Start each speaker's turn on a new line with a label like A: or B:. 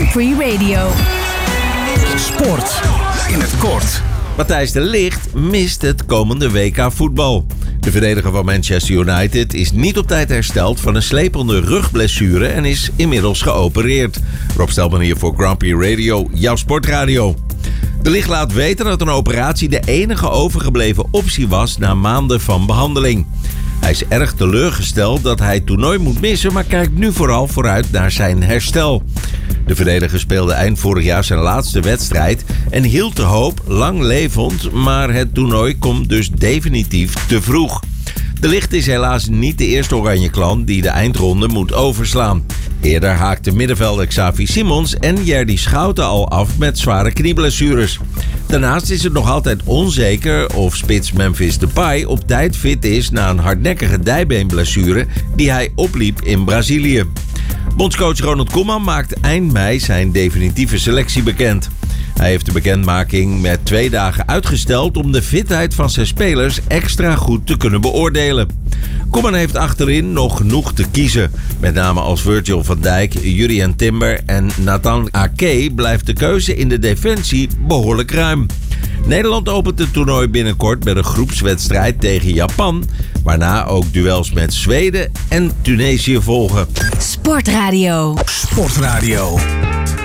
A: Grand Prix Radio.
B: Sport in het kort.
C: Matthijs de Ligt mist het komende WK voetbal. De verdediger van Manchester United is niet op tijd hersteld van een slepende rugblessure en is inmiddels geopereerd. Rob Stelman hier voor Grand Prix Radio, jouw sportradio. De Ligt laat weten dat een operatie de enige overgebleven optie was na maanden van behandeling. Hij is erg teleurgesteld dat hij het toernooi moet missen, maar kijkt nu vooral vooruit naar zijn herstel. De verdediger speelde eind vorig jaar zijn laatste wedstrijd en hield de hoop lang levend, maar het toernooi komt dus definitief te vroeg. De Ligt is helaas niet de eerste oranje klant die de eindronde moet overslaan. Eerder haakten middenvelder Xavi Simons en Jerdy Schouten al af met zware knieblessures. Daarnaast is het nog altijd onzeker of spits Memphis Depay op tijd fit is na een hardnekkige dijbeenblessure die hij opliep in Brazilië. Bondscoach Ronald Koeman maakt eind mei zijn definitieve selectie bekend. Hij heeft de bekendmaking met 2 dagen uitgesteld om de fitheid van zijn spelers extra goed te kunnen beoordelen. Koeman heeft achterin nog genoeg te kiezen. Met name als Virgil van Dijk, Jurrien Timber en Nathan Ake blijft de keuze in de defensie behoorlijk ruim. Nederland opent het toernooi binnenkort met een groepswedstrijd tegen Japan, waarna ook duels met Zweden en Tunesië volgen.
A: Sportradio.
B: Sportradio.